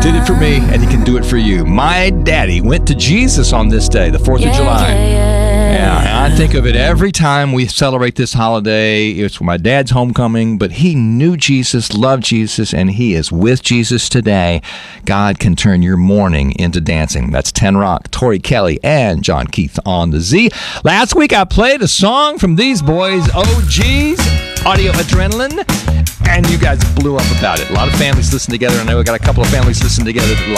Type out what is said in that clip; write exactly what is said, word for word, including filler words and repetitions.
did it for me, and he can do it for you. My daddy went to Jesus on this day, the fourth of July. Yeah, yeah. Yeah, I think of it every time we celebrate this holiday. It's my dad's homecoming, but he knew Jesus, loved Jesus, and he is with Jesus today. God can turn your mourning into dancing. That's Ten Rock, Tori Kelly, and John Keith on the Z. Last week I played a song from these boys, O Gs, Audio Adrenaline, and you guys blew up about it. A lot of families listen together. I know we got a couple of families listen together live